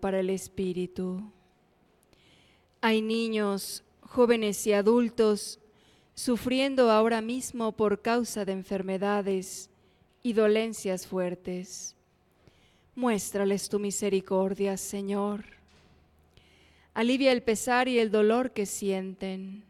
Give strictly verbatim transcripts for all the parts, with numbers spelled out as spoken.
para el espíritu. Hay niños, jóvenes y adultos sufriendo ahora mismo por causa de enfermedades y dolencias fuertes. Muéstrales tu misericordia, Señor. Alivia el pesar y el dolor que sienten.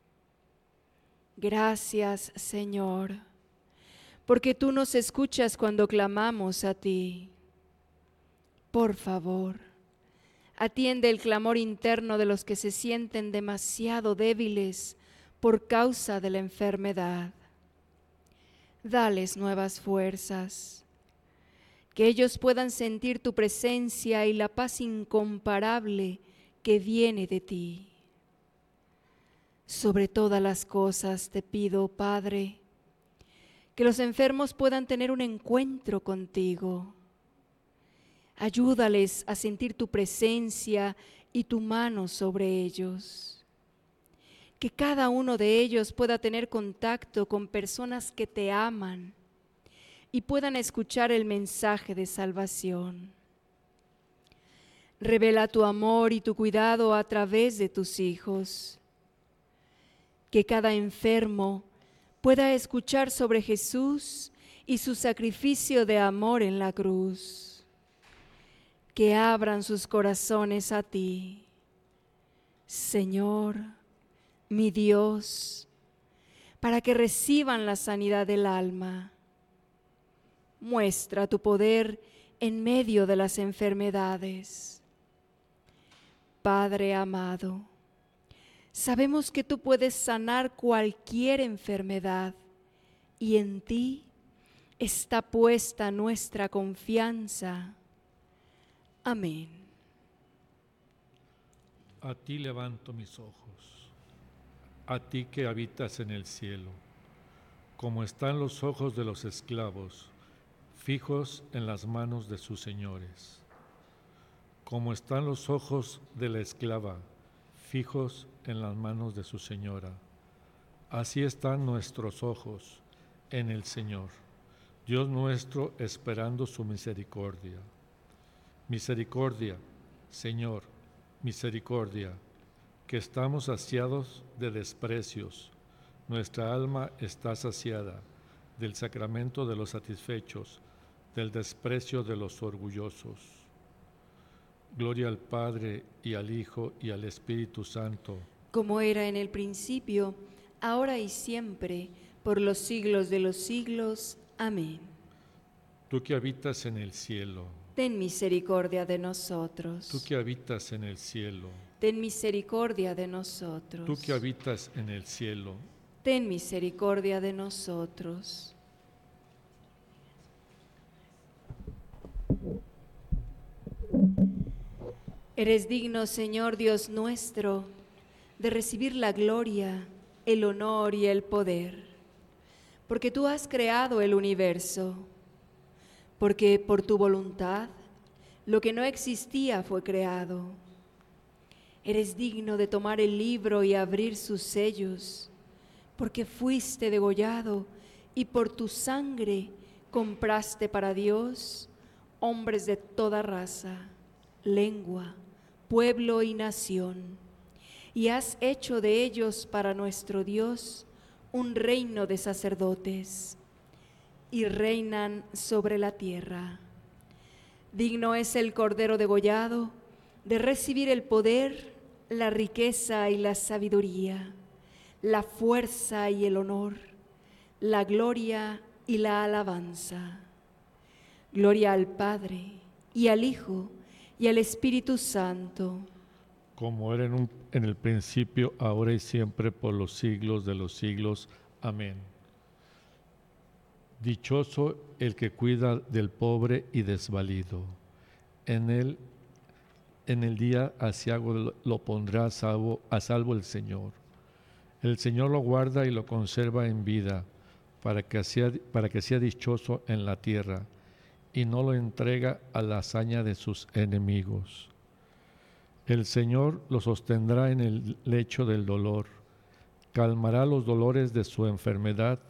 Gracias, Señor, porque tú nos escuchas cuando clamamos a ti. Por favor, atiende el clamor interno de los que se sienten demasiado débiles por causa de la enfermedad. Dales nuevas fuerzas, que ellos puedan sentir tu presencia y la paz incomparable que viene de ti. Sobre todas las cosas te pido, Padre, que los enfermos puedan tener un encuentro contigo. Ayúdales a sentir tu presencia y tu mano sobre ellos. Que cada uno de ellos pueda tener contacto con personas que te aman y puedan escuchar el mensaje de salvación. Revela tu amor y tu cuidado a través de tus hijos. Que cada enfermo pueda escuchar sobre Jesús y su sacrificio de amor en la cruz. Que abran sus corazones a ti, Señor, mi Dios, para que reciban la sanidad del alma. Muestra tu poder en medio de las enfermedades. Padre amado, sabemos que tú puedes sanar cualquier enfermedad y en ti está puesta nuestra confianza. Amén. A ti levanto mis ojos, a ti que habitas en el cielo, como están los ojos de los esclavos, fijos en las manos de sus señores, como están los ojos de la esclava, fijos en las manos de su señora. Así están nuestros ojos en el Señor, Dios nuestro, esperando su misericordia. Misericordia, Señor, misericordia, que estamos saciados de desprecios. Nuestra alma está saciada del sacramento de los satisfechos, del desprecio de los orgullosos. Gloria al Padre, y al Hijo, y al Espíritu Santo. Como era en el principio, ahora y siempre, por los siglos de los siglos. Amén. Tú que habitas en el cielo, ten misericordia de nosotros. Tú que habitas en el cielo, ten misericordia de nosotros. Tú que habitas en el cielo, ten misericordia de nosotros. Eres digno, Señor Dios nuestro, de recibir la gloria, el honor y el poder, porque tú has creado el universo, porque por tu voluntad lo que no existía fue creado. Eres digno de tomar el libro y abrir sus sellos, porque fuiste degollado y por tu sangre compraste para Dios hombres de toda raza, lengua, pueblo y nación, y has hecho de ellos para nuestro Dios un reino de sacerdotes, y reinan sobre la tierra. Digno es el Cordero degollado de recibir el poder, la riqueza y la sabiduría, la fuerza y el honor, la gloria y la alabanza. Gloria al Padre, y al Hijo, y al Espíritu Santo. Como era en, un, en el principio, ahora y siempre, por los siglos de los siglos. Amén. Dichoso el que cuida del pobre y desvalido. En él, en el día aciago lo pondrá a salvo, a salvo el Señor. El Señor lo guarda y lo conserva en vida, para que sea, para que sea dichoso en la tierra, y no lo entrega a la hazaña de sus enemigos. El Señor lo sostendrá en el lecho del dolor, calmará los dolores de su enfermedad.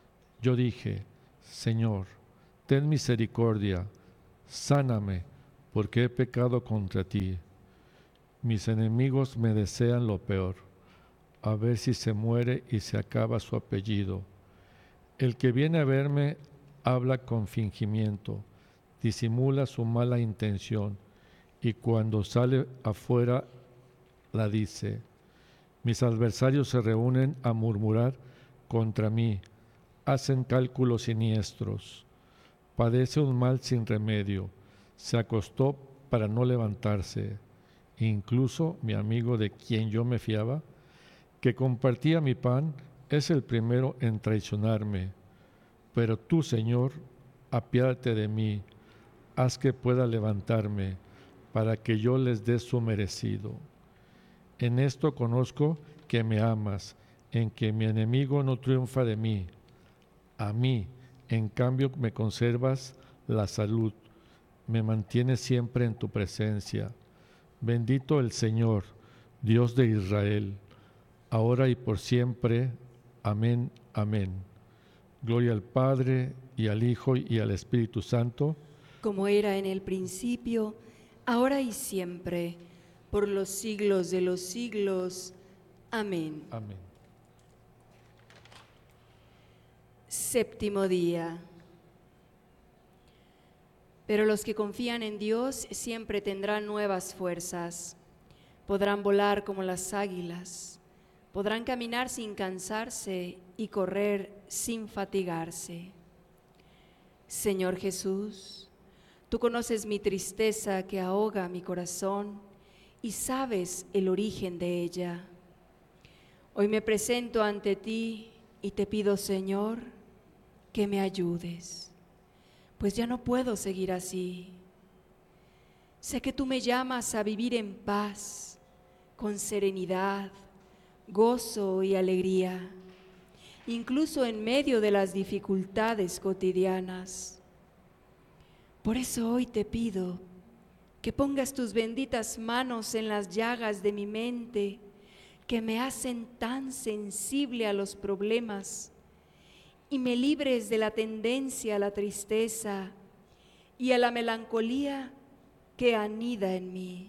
Yo dije: Señor, ten misericordia, sáname, porque he pecado contra ti. Mis enemigos me desean lo peor, a ver si se muere y se acaba su apellido. El que viene a verme habla con fingimiento, disimula su mala intención, y cuando sale afuera la dice. Mis adversarios se reúnen a murmurar contra mí, hacen cálculos siniestros. Padece un mal sin remedio, se acostó para no levantarse. Incluso mi amigo de quien yo me fiaba, que compartía mi pan, es el primero en traicionarme. Pero tú, Señor, apiádate de mí, haz que pueda levantarme, para que yo les dé su merecido. En esto conozco que me amas, en que mi enemigo no triunfa de mí. A mí, en cambio, me conservas la salud, me mantienes siempre en tu presencia. Bendito el Señor, Dios de Israel, ahora y por siempre. Amén, amén. Gloria al Padre, y al Hijo, y al Espíritu Santo, como era en el principio, ahora y siempre, por los siglos de los siglos. Amén. Amén. Séptimo día. Pero los que confían en Dios siempre tendrán nuevas fuerzas. Podrán volar como las águilas, podrán caminar sin cansarse y correr sin fatigarse. Señor Jesús, tú conoces mi tristeza que ahoga mi corazón y sabes el origen de ella. Hoy me presento ante ti y te pido, Señor, que me ayudes, pues ya no puedo seguir así. Sé que tú me llamas a vivir en paz, con serenidad, gozo y alegría, incluso en medio de las dificultades cotidianas. Por eso hoy te pido que pongas tus benditas manos en las llagas de mi mente, que me hacen tan sensible a los problemas, y me libres de la tendencia a la tristeza y a la melancolía que anida en mí.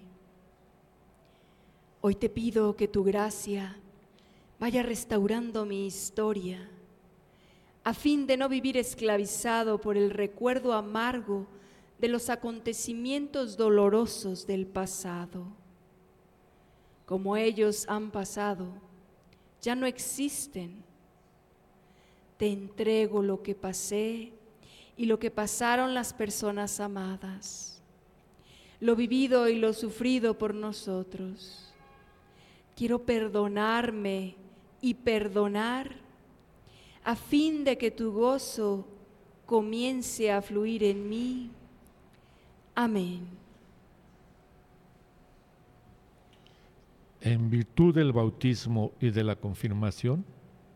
Hoy te pido que tu gracia vaya restaurando mi historia, a fin de no vivir esclavizado por el recuerdo amargo de los acontecimientos dolorosos del pasado. Como ellos han pasado, ya no existen. Te entrego lo que pasé y lo que pasaron las personas amadas, lo vivido y lo sufrido por nosotros. Quiero perdonarme y perdonar a fin de que tu gozo comience a fluir en mí. Amén. En virtud del bautismo y de la confirmación,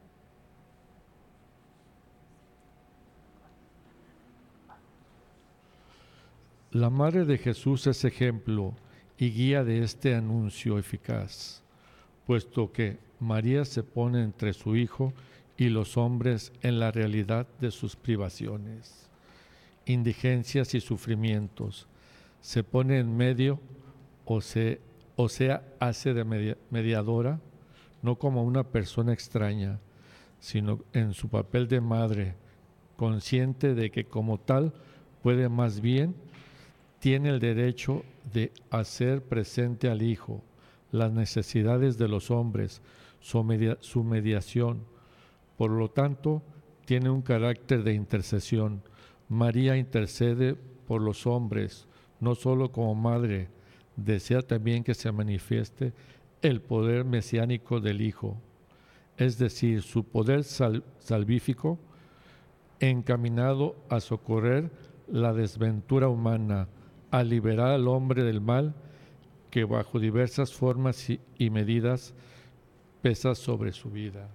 la Madre de Jesús es ejemplo y guía de este anuncio eficaz, puesto que María se pone entre su Hijo y los hombres en la realidad de sus privaciones, indigencias y sufrimientos. Se pone en medio, o, se, o sea, hace de media, mediadora, no como una persona extraña, sino en su papel de madre, consciente de que como tal puede más bien, tiene el derecho de hacer presente al Hijo las necesidades de los hombres, su, media, su mediación. Por lo tanto, tiene un carácter de intercesión. María intercede por los hombres, no solo como madre, desea también que se manifieste el poder mesiánico del Hijo, es decir, su poder sal, salvífico encaminado a socorrer la desventura humana, a liberar al hombre del mal que bajo diversas formas y, y medidas pesa sobre su vida.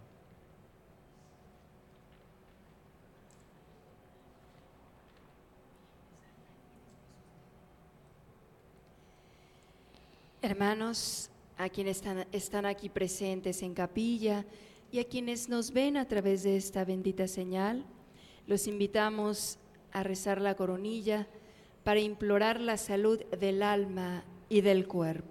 Hermanos, a quienes están, están aquí presentes en capilla y a quienes nos ven a través de esta bendita señal, los invitamos a rezar la coronilla para implorar la salud del alma y del cuerpo.